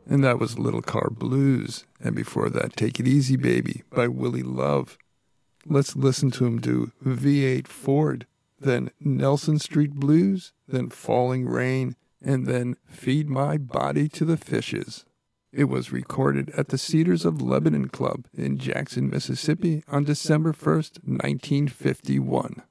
And that was Little Car Blues. And before that, Take It Easy Baby by Willie Love. Let's listen to him do V8 Ford, then Nelson Street Blues, then Falling Rain, and then Feed My Body to the Fishes. It was recorded at the Cedars of Lebanon Club in Jackson, Mississippi on December 1st, 1951.